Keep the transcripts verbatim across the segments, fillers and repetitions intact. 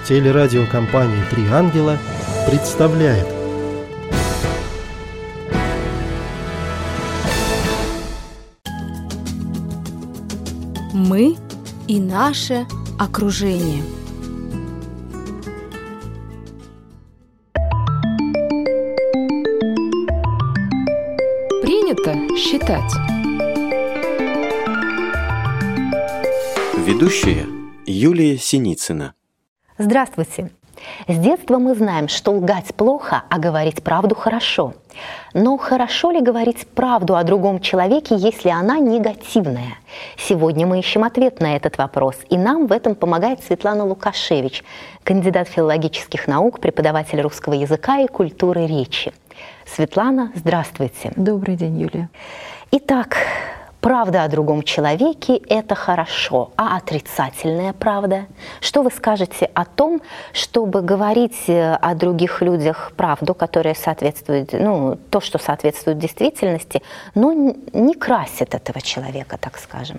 Телерадиокомпания «Три ангела» представляет. Мы и наше окружение. Принято считать. Ведущая Юлия Синицына. Здравствуйте! С детства мы знаем, что лгать плохо, а говорить правду хорошо. Но хорошо ли говорить правду о другом человеке, если она негативная? Сегодня мы ищем ответ на этот вопрос, и нам в этом помогает Светлана Лукашевич, кандидат филологических наук, преподаватель русского языка и культуры речи. Светлана, здравствуйте. Добрый день, Юлия. Итак, правда о другом человеке – это хорошо, а отрицательная правда? Что вы скажете о том, чтобы говорить о других людях правду, которая соответствует, ну, то, что соответствует действительности, но не красит этого человека, так скажем?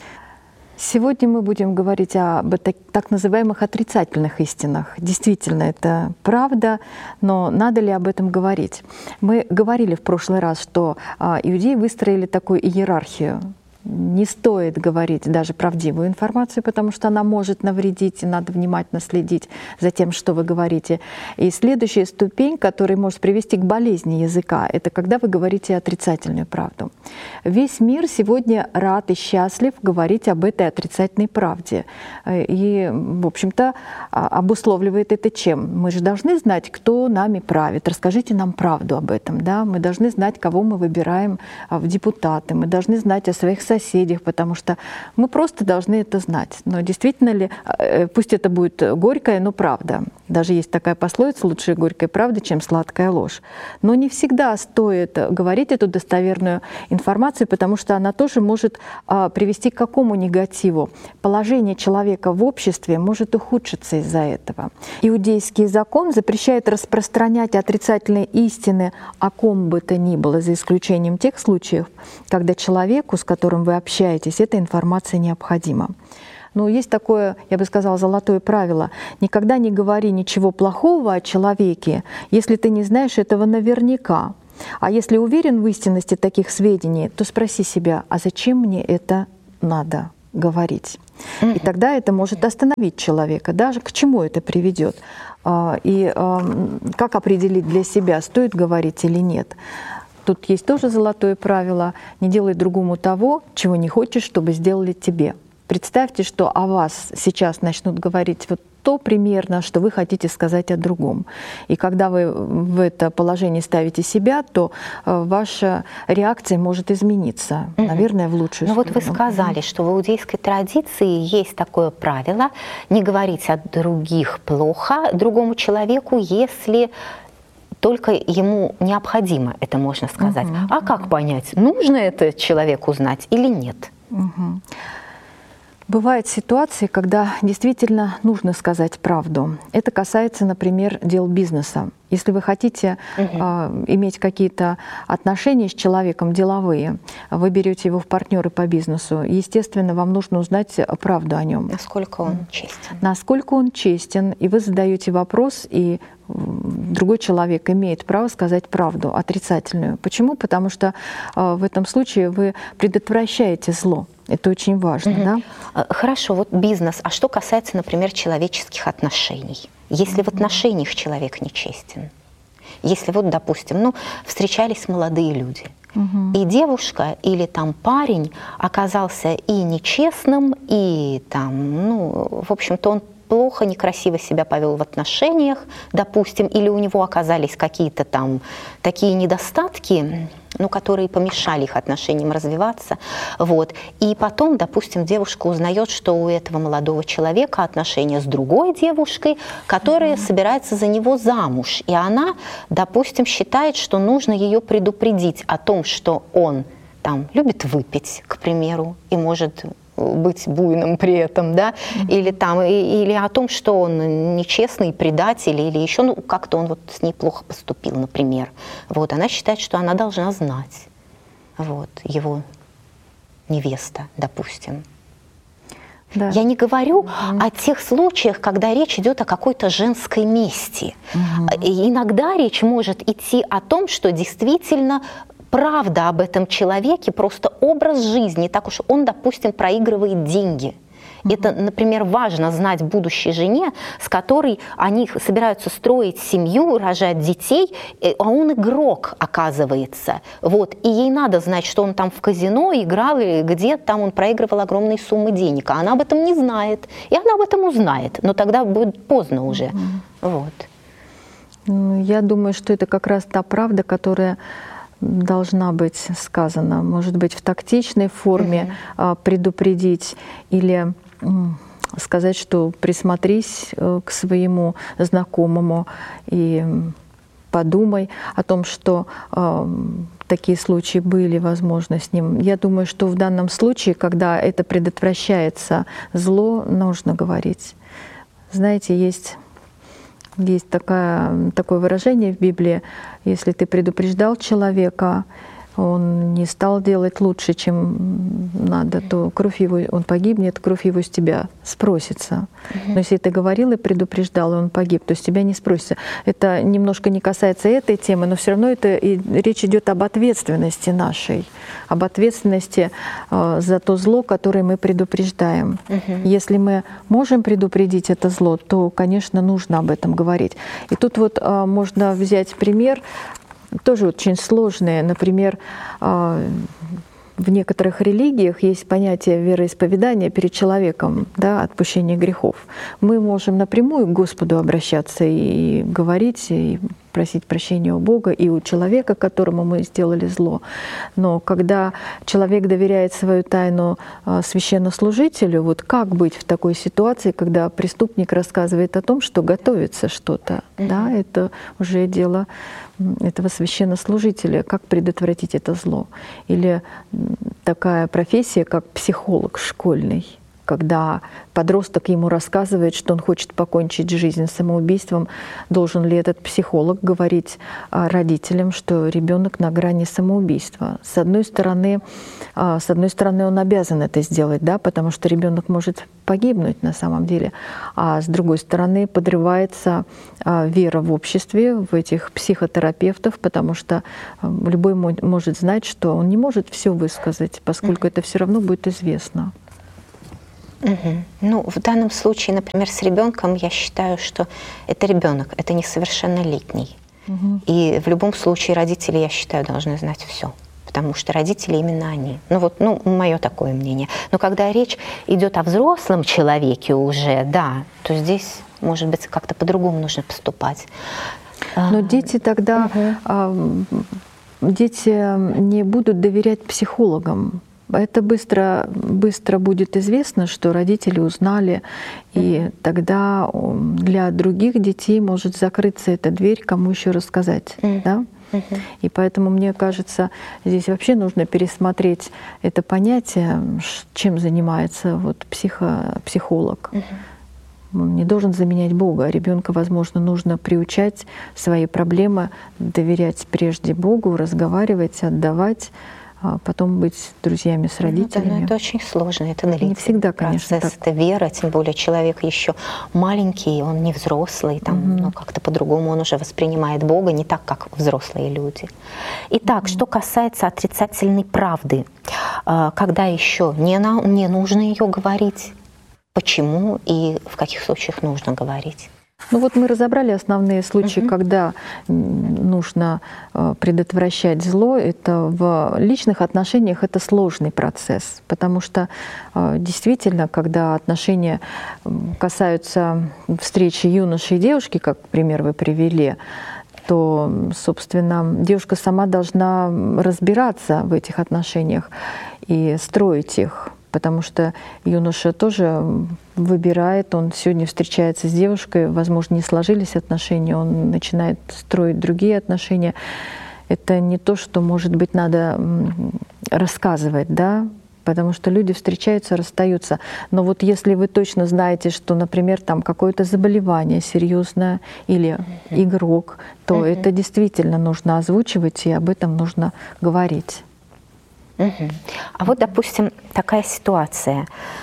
Сегодня мы будем говорить об так, так называемых отрицательных истинах. Действительно, это правда, но надо ли об этом говорить? Мы говорили в прошлый раз, что а, иудеи выстроили такую иерархию. Не стоит говорить даже правдивую информацию, потому что она может навредить, и надо внимательно следить за тем, что вы говорите. И следующая ступень, которая может привести к болезни языка, это когда вы говорите отрицательную правду. Весь мир сегодня рад и счастлив говорить об этой отрицательной правде. И, в общем-то, обусловливает это чем? Мы же должны знать, кто нами правит. Расскажите нам правду об этом. Да? Мы должны знать, кого мы выбираем в депутаты. Мы должны знать о своих соседях, потому что мы просто должны это знать. Но действительно ли, пусть это будет горькая, но правда. Даже есть такая пословица: лучше горькая правда, чем сладкая ложь. Но не всегда стоит говорить эту достоверную информацию, потому что она тоже может а, привести к какому негативу. Положение человека в обществе может ухудшиться из-за этого. Иудейский закон запрещает распространять отрицательные истины о ком бы то ни было, за исключением тех случаев, когда человеку, с которым вы общаетесь, эта информация необходима. Но есть такое, я бы сказала, золотое правило: никогда не говори ничего плохого о человеке, если ты не знаешь этого наверняка. А если уверен в истинности таких сведений, то спроси себя: а зачем мне это надо говорить? Mm-hmm. И тогда это может остановить человека, даже к чему это приведет. И как определить для себя, стоит говорить или нет. Тут есть тоже золотое правило: не делай другому того, чего не хочешь, чтобы сделали тебе. Представьте, что о вас сейчас начнут говорить вот то примерно, что вы хотите сказать о другом. И когда вы в это положение ставите себя, то ваша реакция может измениться, mm-hmm. наверное, в лучшую Но сторону. Вот вы сказали, что в иудейской традиции есть такое правило: не говорить о других плохо другому человеку, если только ему необходимо это можно сказать. Uh-huh, а uh-huh. как понять, нужно это человеку знать или нет? Uh-huh. Бывают ситуации, когда действительно нужно сказать правду. Это касается, например, дел бизнеса. Если вы хотите uh-huh. э, иметь какие-то отношения с человеком деловые, вы берете его в партнеры по бизнесу, естественно, вам нужно узнать правду о нем. Насколько он честен. Насколько он честен, и вы задаете вопрос, и другой человек имеет право сказать правду, отрицательную. Почему? Потому что э, в этом случае вы предотвращаете зло. Это очень важно. Mm-hmm. Да? Хорошо, вот бизнес. А что касается, например, человеческих отношений? Если mm-hmm. в отношениях человек нечестен, если вот, допустим, ну, встречались молодые люди, mm-hmm. и девушка или там парень оказался и нечестным, и там, ну, в общем-то, он плохо, некрасиво себя повел в отношениях, допустим, или у него оказались какие-то там такие недостатки, ну, которые помешали их отношениям развиваться. Вот. И потом, допустим, девушка узнает, что у этого молодого человека отношения с другой девушкой, которая mm-hmm. собирается за него замуж. И она, допустим, считает, что нужно ее предупредить о том, что он там любит выпить, к примеру, и может быть буйным при этом, да, mm-hmm. или там, или о том, что он нечестный предатель, или еще, ну, как-то он вот с ней плохо поступил, например. Вот, она считает, что она должна знать, вот, его невеста, допустим. Да. Я не говорю угу. о тех случаях, когда речь идет о какой-то женской мести. Угу. И иногда речь может идти о том, что действительно правда об этом человеке, просто образ жизни, так уж он, допустим, проигрывает деньги. Это, например, важно знать будущей жене, с которой они собираются строить семью, рожать детей, а он игрок, оказывается. Вот. И ей надо знать, что он там в казино играл, или где-то там он проигрывал огромные суммы денег. А она об этом не знает. И она об этом узнает. Но тогда будет поздно уже. Mm-hmm. Вот. Я думаю, что это как раз та правда, которая должна быть сказана. Может быть, в тактичной форме mm-hmm. предупредить или сказать, что присмотрись к своему знакомому и подумай о том, что э, такие случаи были, возможно, с ним. Я думаю, что в данном случае, когда это предотвращается зло, нужно говорить. Знаете, есть, есть такая, такое выражение в Библии: если ты предупреждал человека, он не стал делать лучше, чем надо, то кровь его, он погибнет, кровь его с тебя спросится. Но если ты говорил и предупреждал, и он погиб, то с тебя не спросится. Это немножко не касается этой темы, но все равно это и речь идет об ответственности нашей, об ответственности э, за то зло, которое мы предупреждаем. Uh-huh. Если мы можем предупредить это зло, то, конечно, нужно об этом говорить. И тут вот э, можно взять пример, тоже очень сложные. Например, в некоторых религиях есть понятие вероисповедания перед человеком, да, отпущения грехов. Мы можем напрямую к Господу обращаться и говорить, и просить прощения у Бога и у человека, которому мы сделали зло. Но когда человек доверяет свою тайну священнослужителю, вот как быть в такой ситуации, когда преступник рассказывает о том, что готовится что-то? Mm-hmm. Да, это уже дело этого священнослужителя, как предотвратить это зло. Или такая профессия, как психолог школьный, когда подросток ему рассказывает, что он хочет покончить жизнь самоубийством, должен ли этот психолог говорить родителям, что ребенок на грани самоубийства? С одной стороны, с одной стороны, он обязан это сделать, да, потому что ребенок может погибнуть на самом деле, а с другой стороны подрывается вера в обществе, в этих психотерапевтов, потому что любой может знать, что он не может все высказать, поскольку это все равно будет известно. Угу. Ну, в данном случае, например, с ребенком, я считаю, что это ребенок, это несовершеннолетний. Угу. И в любом случае родители, я считаю, должны знать все, потому что родители именно они. Ну вот, ну, мое такое мнение. Но когда речь идет о взрослом человеке уже, да, то здесь, может быть, как-то по-другому нужно поступать. Но дети тогда, угу. дети не будут доверять психологам. Это быстро, быстро будет известно, что родители узнали, и тогда для других детей может закрыться эта дверь, кому еще рассказать. Mm-hmm. Да? Mm-hmm. И поэтому, мне кажется, здесь вообще нужно пересмотреть это понятие, чем занимается вот психо, психолог. Mm-hmm. Он не должен заменять Бога. Ребенка, возможно, нужно приучать свои проблемы, доверять прежде Богу, разговаривать, отдавать, а потом быть друзьями с родителями. Ну, да, но это очень сложно, это длительный не всегда, конечно, процесс, так. Это вера, тем более человек еще маленький, он не взрослый, там, угу. ну, как-то по-другому он уже воспринимает Бога, не так, как взрослые люди. Итак, угу. что касается отрицательной правды, когда еще не, на, не нужно ее говорить, почему и в каких случаях нужно говорить? Ну вот мы разобрали основные случаи, uh-huh. когда нужно предотвращать зло. Это в личных отношениях это сложный процесс, потому что действительно, когда отношения касаются встречи юноши и девушки, как пример вы привели, то, собственно, девушка сама должна разбираться в этих отношениях и строить их. Потому что юноша тоже выбирает, он сегодня встречается с девушкой, возможно, не сложились отношения, он начинает строить другие отношения. Это не то, что, может быть, надо рассказывать, да, потому что люди встречаются, расстаются. Но вот если вы точно знаете, что, например, там какое-то заболевание серьезное или mm-hmm. игрок, то mm-hmm. это действительно нужно озвучивать, и об этом нужно говорить. Угу. А вот, допустим, такая ситуация.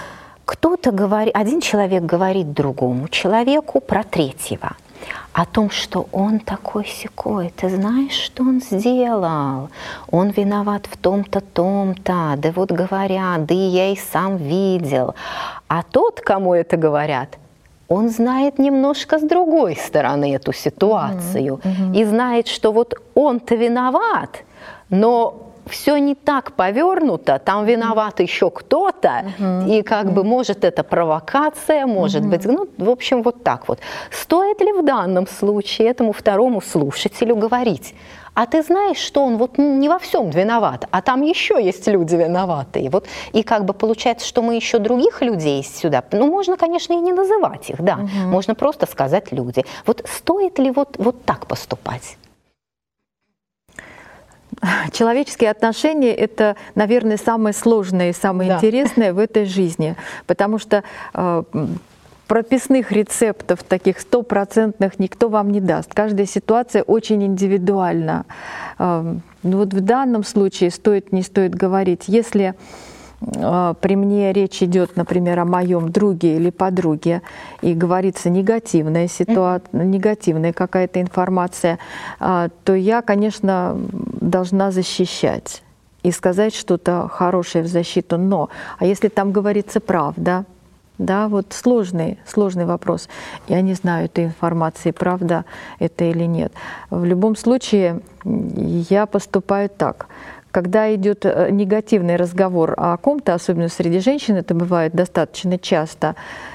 Кто-то говорит, один человек говорит другому человеку про третьего, о том, что он такой-сякой, ты знаешь, что он сделал? Он виноват в том-то, том-то, да вот говорят, да и я и сам видел. А тот, кому это говорят, он знает немножко с другой стороны эту ситуацию mm-hmm. и знает, что вот он-то виноват, но все не так повернуто, там виноват еще кто-то, uh-huh. и как uh-huh. бы может это провокация, может uh-huh. быть, ну, в общем, вот так вот. Стоит ли в данном случае этому второму слушателю говорить: а ты знаешь, что он вот не во всем виноват, а там еще есть люди виноватые. Вот, и как бы получается, что мы еще других людей сюда, ну, можно, конечно, и не называть их, да, uh-huh. можно просто сказать люди. Вот стоит ли вот, вот так поступать? Человеческие отношения — это, наверное, самое сложное и самое да. интересное в этой жизни, потому что э, прописных рецептов, таких стопроцентных, никто вам не даст. Каждая ситуация очень индивидуальна. Э, вот в данном случае стоит, не стоит говорить, если при мне речь идет, например, о моем друге или подруге, и говорится негативная ситуация, mm-hmm. негативная какая-то информация, то я, конечно, должна защищать и сказать что-то хорошее в защиту. Но, а если там говорится правда, да, вот сложный, сложный вопрос. Я не знаю этой информации, правда это или нет. В любом случае, я поступаю так. Когда идет негативный разговор о ком-то, особенно среди женщин, это бывает достаточно часто,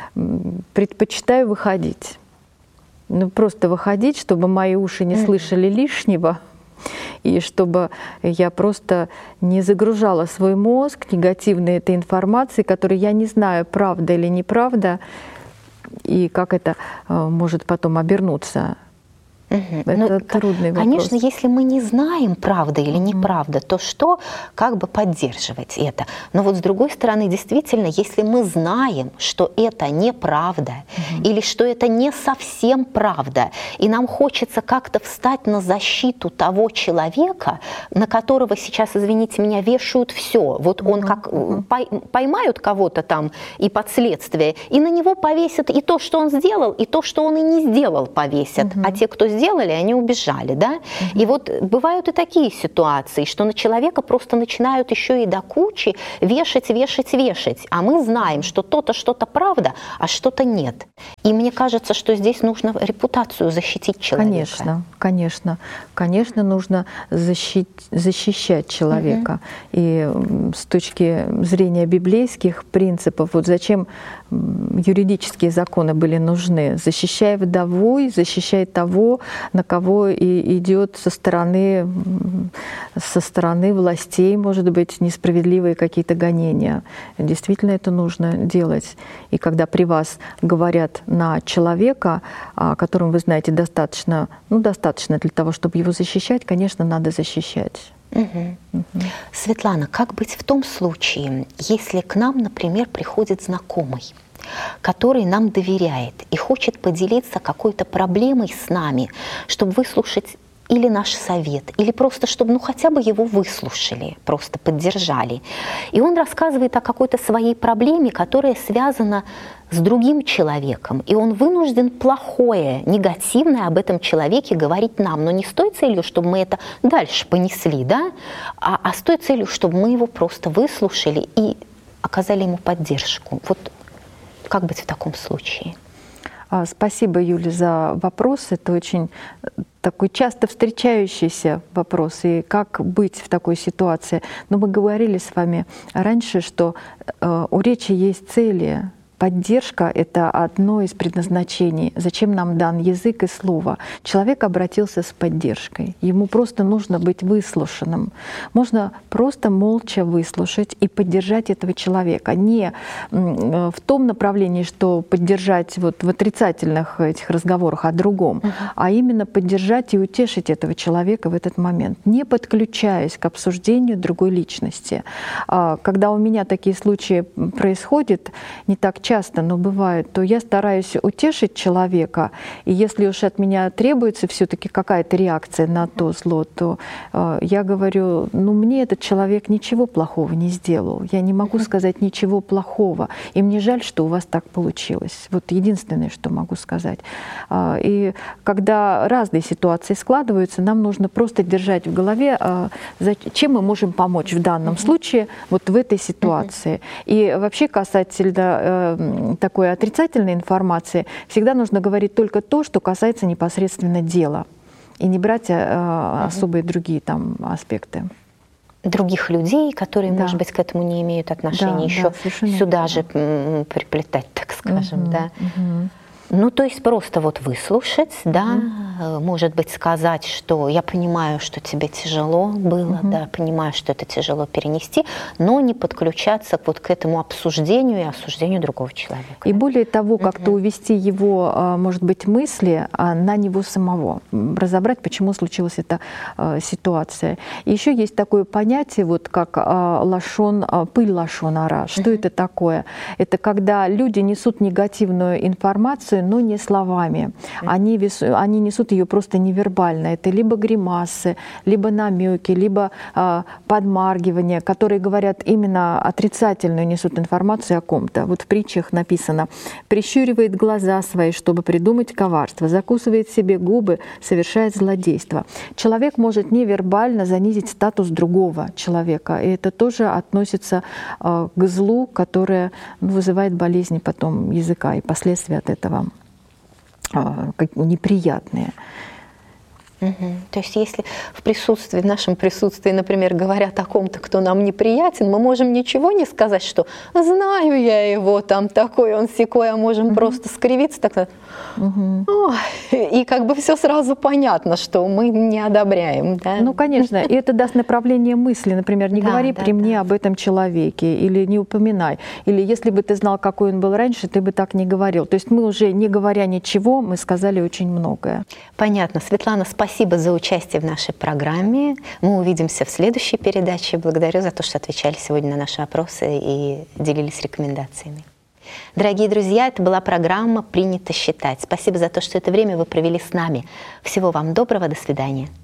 предпочитаю выходить. Ну, просто выходить, чтобы мои уши не слышали лишнего, и чтобы я просто не загружала свой мозг негативной этой информацией, которую я не знаю, правда или неправда, и как это может потом обернуться. Угу. Это ну, трудный вопрос. Конечно, если мы не знаем, правда или неправда, то что как бы поддерживать это? Но вот с другой стороны, действительно, если мы знаем, что это неправда, угу. или что это не совсем правда, и нам хочется как-то встать на защиту того человека, на которого сейчас, извините меня, вешают все. Вот угу. он как угу. поймают кого-то там и под следствие, и на него повесят и то, что он сделал, и то, что он и не сделал, повесят. Угу. А те, кто сделал, сделали, они убежали, да? Uh-huh. И вот бывают и такие ситуации, что на человека просто начинают еще и до кучи вешать, вешать, вешать. А мы знаем, что то-то что-то правда, а что-то нет. И мне кажется, что здесь нужно репутацию защитить человека. Конечно, конечно. Конечно, нужно защитить, защищать человека. Uh-huh. И с точки зрения библейских принципов, вот зачем юридические законы были нужны? Защищай вдову, защищай того, на кого и идет со стороны, со стороны властей, может быть, несправедливые какие-то гонения. Действительно, это нужно делать. И когда при вас говорят на человека, о котором вы знаете достаточно, ну, достаточно для того, чтобы его защищать, конечно, надо защищать. Угу. Угу. Светлана, как быть в том случае, если к нам, например, приходит знакомый, который нам доверяет и хочет поделиться какой-то проблемой с нами, чтобы выслушать или наш совет, или просто чтобы ну, хотя бы его выслушали, просто поддержали. И он рассказывает о какой-то своей проблеме, которая связана с другим человеком, и он вынужден плохое, негативное об этом человеке говорить нам, но не с той целью, чтобы мы это дальше понесли, да, а, а с той целью, чтобы мы его просто выслушали и оказали ему поддержку. Вот как быть в таком случае? Спасибо, Юля, за вопрос. Это очень такой часто встречающийся вопрос. И как быть в такой ситуации? Но мы говорили с вами раньше, что у речи есть цели. Поддержка — это одно из предназначений. Зачем нам дан язык и слово? Человек обратился с поддержкой. Ему просто нужно быть выслушанным. Можно просто молча выслушать и поддержать этого человека. Не в том направлении, что поддержать вот в отрицательных этих разговорах о другом, uh-huh. а именно поддержать и утешить этого человека в этот момент, не подключаясь к обсуждению другой личности. Когда у меня такие случаи происходят, не так часто, часто, но бывает, то я стараюсь утешить человека, и если уж от меня требуется все-таки какая-то реакция на то зло, то э, я говорю, ну мне этот человек ничего плохого не сделал, я не могу сказать ничего плохого, и мне жаль, что у вас так получилось. Вот единственное, что могу сказать. Э, и когда разные ситуации складываются, нам нужно просто держать в голове, э, чем мы можем помочь в данном случае, вот в этой ситуации. И вообще касательно э, такой отрицательной информации, всегда нужно говорить только то, что касается непосредственно дела, и не брать э, особые другие там аспекты. Других людей, которые, Да. может быть, к этому не имеют отношения, Да, еще да, совершенно сюда верно. же м, приплетать, так скажем, Мгм, да. мгм. Ну, то есть просто вот выслушать, да, э, может быть, сказать, что я понимаю, что тебе тяжело было, да, понимаю, что это тяжело перенести, но не подключаться вот к этому обсуждению и осуждению другого человека. И более того, как-то увести его, а, может быть, мысли а, на него самого, м, разобрать, почему случилась эта а, ситуация. И еще есть такое понятие, вот как а, лашон, а, пыль лашон ара. Что это такое? Это когда люди несут негативную информацию, но не словами. Они, вес, они несут ее просто невербально. Это либо гримасы, либо намеки, либо а, подмаргивания, которые говорят именно отрицательную, несут информацию о ком-то. Вот в притчах написано: «Прищуривает глаза свои, чтобы придумать коварство, закусывает себе губы, совершает злодейство». Человек может невербально занизить статус другого человека, и это тоже относится а, к злу, которое ну, вызывает болезни потом языка, и последствия от этого а, как- неприятные. Мгм. То есть если в присутствии, в нашем присутствии, например, говорят о ком-то, кто нам неприятен, мы можем ничего не сказать, что знаю я его, там такой он сякой, а можем просто скривиться так, «Ой», и как бы все сразу понятно, что мы не одобряем. Да? Ну, конечно, и это даст направление мысли. Например, не Да, говори да, при мне да. об этом человеке, или не упоминай. Или если бы ты знал, какой он был раньше, ты бы так не говорил. То есть мы уже, не говоря ничего, мы сказали очень многое. Понятно. Светлана, спасибо за участие в нашей программе. Мы увидимся в следующей передаче. Благодарю за то, что отвечали сегодня на наши вопросы и делились рекомендациями. Дорогие друзья, это была программа «Принято считать». Спасибо за то, что это время вы провели с нами. Всего вам доброго. До свидания.